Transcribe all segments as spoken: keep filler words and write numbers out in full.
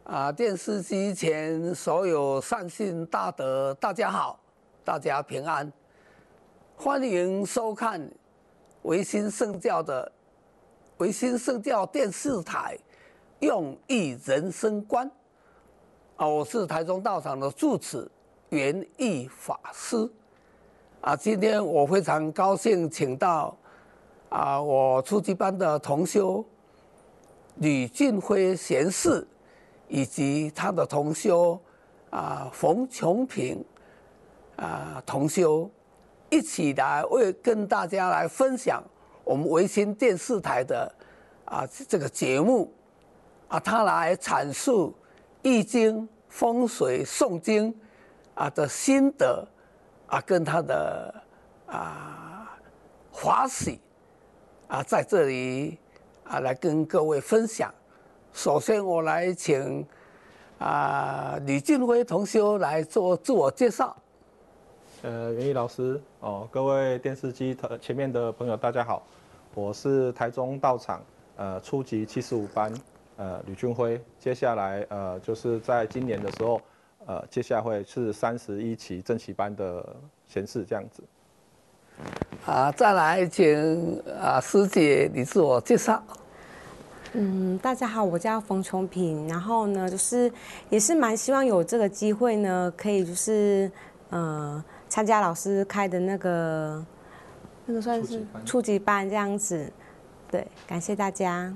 啊，电视机前所有善信大德，大家好，大家平安，欢迎收看维新圣教的维新圣教电视台用益人生观啊，我是台中道场的住持圆益法师啊，今天我非常高兴请到啊我初级班的同修吕俊辉贤士。以及他的同修啊冯琼平啊同修一起来为跟大家来分享我们维新电视台的啊这个节目啊，他来阐述易经、风水、诵经啊的心得啊，跟他的啊法喜啊在这里啊来跟各位分享。首先，我来请啊吕俊辉同修来做自我介绍。 呃，袁毅老师哦，各位电视机前面的朋友，大家好，我是台中道场呃初级七十五班呃吕俊辉。接下来呃就是在今年的时候，呃接下来会是三十一期正期班的贤士这样子。 啊，再来请啊师姐你自我介绍。 嗯，大家好，我叫冯琼平，然后呢，就是也是蛮希望有这个机会呢，可以就是呃参加老师开的那个那个算是初级班这样子，对，感谢大家。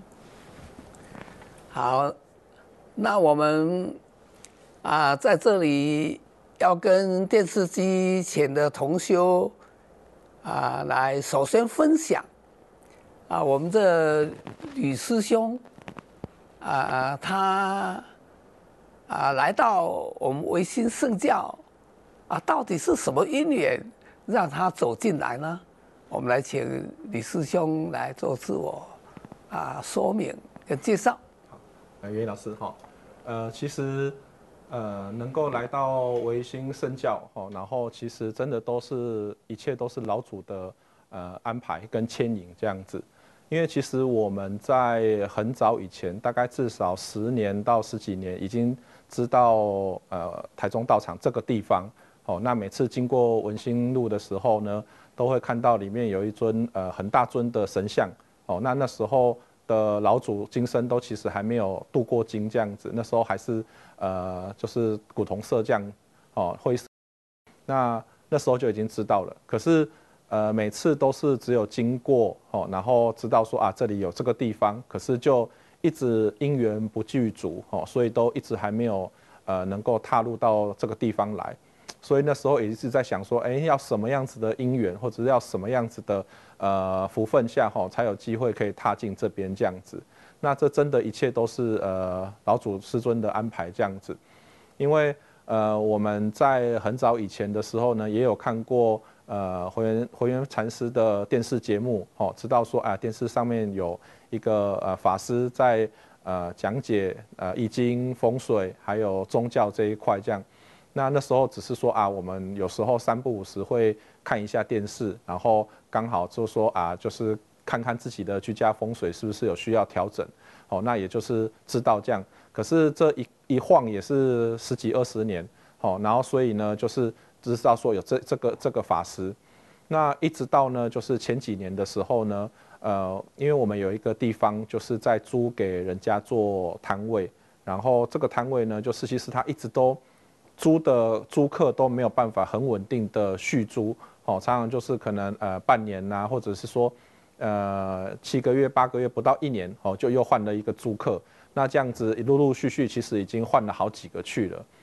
好，那我们啊在这里要跟电视机前的同修啊来首先分享。啊，我们这吕师兄啊，他啊来到我们维新圣教啊，到底是什么因缘让他走进来呢？我们来请吕师兄来做自我啊说明跟介绍。 好，呃，袁老师哈，呃，其实呃能够来到维新圣教哈，然后其实真的都是一切都是老祖的呃安排跟牵引这样子。因为其实我们在很早以前，大概至少十年到十几年，已经知道呃台中道场这个地方。哦，那每次经过文心路的时候呢，都会看到里面有一尊呃很大尊的神像。哦，那那时候的老祖金身都其实还没有度过经这样子，那时候还是呃就是古铜色这样哦灰色。那那时候就已经知道了，可是。呃，每次都是只有经过哦，然后知道说啊，这里有这个地方，可是就一直因缘不具足哦，所以都一直还没有呃能够踏入到这个地方来，所以那时候也是在想说，哎，要什么样子的因缘，或者是要什么样子的呃福分下哈，才有机会可以踏进这边这样子。那这真的一切都是呃老祖师尊的安排这样子，因为呃我们在很早以前的时候呢，也有看过。呃，回元回元禅师的电视节目，哦，知道说啊，电视上面有一个呃法师在呃讲解呃易经、风水还有宗教这一块这样。那那时候只是说啊，我们有时候三不五时会看一下电视，然后刚好就说啊，就是看看自己的居家风水是不是有需要调整，哦，那也就是知道这样。可是这一一晃也是十几二十年，哦，然后所以呢，就是。知道说有这这个这个法师，那一直到呢，就是前几年的时候呢，呃，因为我们有一个地方就是在租给人家做摊位，然后这个摊位呢，就是其实他一直都租的租客都没有办法很稳定的续租，哦，常常就是可能呃半年呐、啊，或者是说呃七个月、八个月不到一年，哦，就又换了一个租客，那这样子陆陆续续其实已经换了好几个去了。